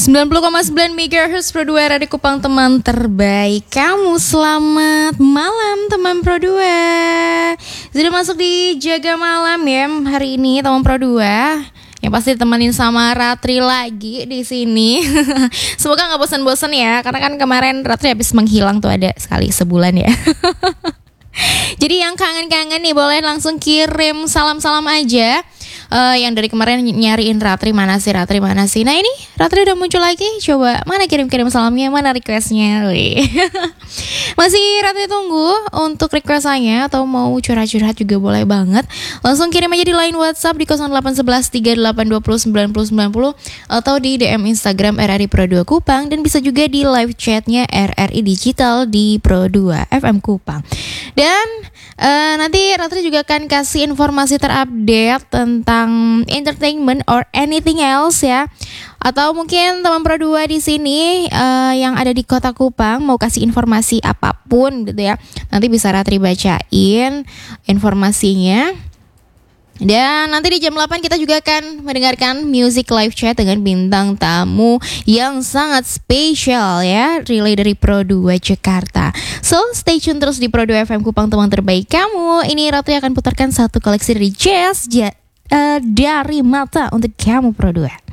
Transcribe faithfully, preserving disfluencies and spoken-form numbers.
sembilan puluh koma sembilan megahertz Pro dua Radio Kupang, teman terbaik kamu. Selamat malam teman Pro dua. Sudah masuk di Jaga Malam ya hari ini teman Pro dua. Yang pasti ditemenin sama Ratri lagi di sini. Semoga nggak bosan-bosan ya, karena kan kemarin Ratri habis menghilang tuh ada sekali sebulan ya. Jadi yang kangen-kangen nih boleh langsung kirim salam-salam aja. Uh, yang dari kemarin nyariin Ratri, mana sih Ratri mana sih. Nah ini Ratri udah muncul lagi. Coba mana kirim-kirim salamnya, mana requestnya. Masih Ratri tunggu untuk requestannya. Atau mau curhat-curhat juga boleh banget. Langsung kirim aja di line WhatsApp di nol delapan satu satu tiga delapan dua nol sembilan nol sembilan nol, atau di D M Instagram R R I Pro dua Kupang. Dan bisa juga di live chatnya R R I Digital di Pro dua F M Kupang. Dan uh, nanti Ratri juga akan kasih informasi terupdate tentang entertainment or anything else ya. Atau mungkin teman Pro dua di sini uh, yang ada di Kota Kupang mau kasih informasi apapun gitu ya. Nanti bisa Ratri bacain informasinya. Dan nanti di jam delapan kita juga akan mendengarkan music live chat dengan bintang tamu yang sangat spesial ya, relay dari Pro dua Jakarta. So stay tune terus di Pro dua F M Kupang, teman terbaik kamu. Ini Ratri akan putarkan satu koleksi dari jazz ja, uh, dari Mata untuk kamu Pro dua.